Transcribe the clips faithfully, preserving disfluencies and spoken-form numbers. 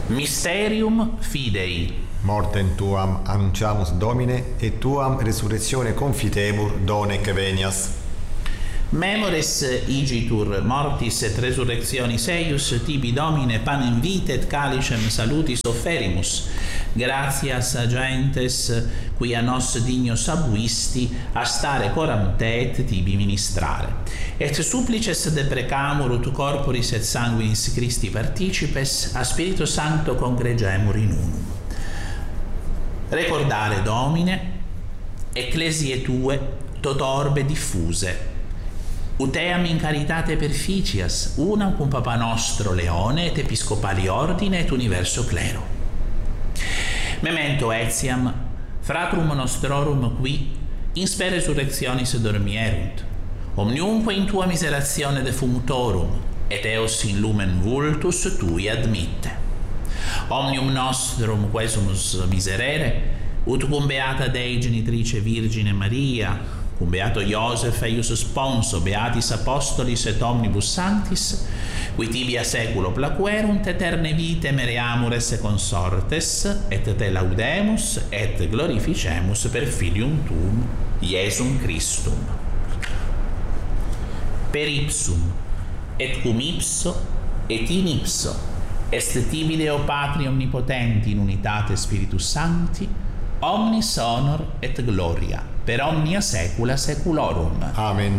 Mysterium Fidei. Mortem tuam annunciamus Domine, et tuam resurrectione confitemur, donec venias. Memores igitur mortis et resurrectionis eius, tibi Domine panem vitae et calicem salutis offerimus. Gratias agentes qui a nos dignos abuisti a stare coram te et tibi ministrare. Et supplices deprecamur ut corporis et sanguinis Christi participes, a Spiritu Sancto congregemur in unum. Recordare Domine, ecclesiae tue, tot orbe diffuse, ut eam in caritate perficias, una cum Papa nostro Leone et episcopali ordine et universo clero. Memento etiam fratrum nostrorum qui in spe resurrectionis dormierunt, omniumque in tua miseratione defumutorum, et eos in lumen vultus tui admitte. Omnium nostrum quesumus miserere, ut cum beata Dei genitrice Virgine Maria, cum beato Iosef eius sponso, beatis apostolis et omnibus sanctis, qui tibi a seculo placuerunt, eterne vitae mereamur esse consortes, et te laudemus et glorificemus per filium tuum, Iesum Christum. Per ipsum, et cum ipso, et in ipso, est tibi Deo Patri omnipotenti in unitate Spiritus Sancti, omnis honor et gloria, per omnia saecula saeculorum. Amen.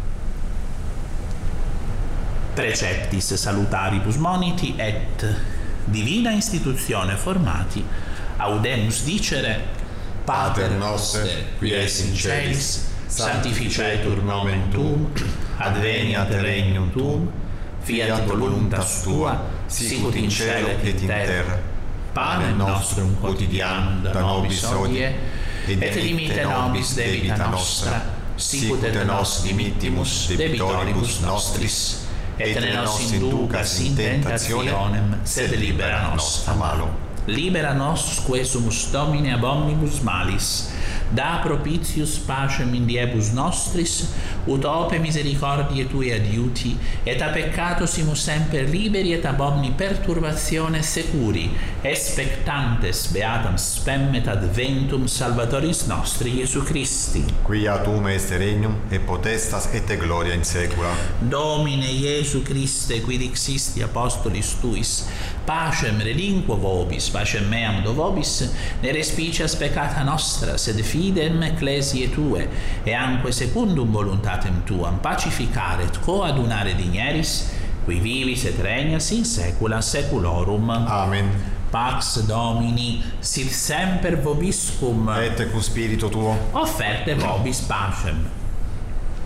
Preceptis salutaribus moniti et divina institutione formati, audemus dicere: Pater noster, qui es in celis, sanctificetur nomen tuum, adveniat regnum tuum, fiat voluntas tua, sicut in cielo et in terra. Panem nostrum quotidianum da nobis hodie, et dimitte nobis debita nostra, sicut et nos dimittimus debitoribus nostris, et ne nos inducas in tentationem, sed libera nos a malo. Libera nos quesumus Domine ab omnibus malis, da propitius pacem in diebus nostris, ut ope misericordiae tue adiuti, et a peccatosimus semper liberi et ab omni perturbatione securi, expectantes beatam spem et adventum Salvatoris nostri Iesu Christi. Quia tuum est regnum, et potestas et gloria in saecula. Domine Iesu Christe, qui dixisti apostolis tuis, pacem relinquo vobis, pacem meam do vobis, ne respicias peccata nostra, sed fidem ecclesiae tue, e anque secundum voluntatem tuam pacificare et coadunare digneris, qui vivis et regnas in saecula saeculorum. Amen. Pax Domini sit semper vobiscum, et cum spiritu tuo. offerte vobis pacem.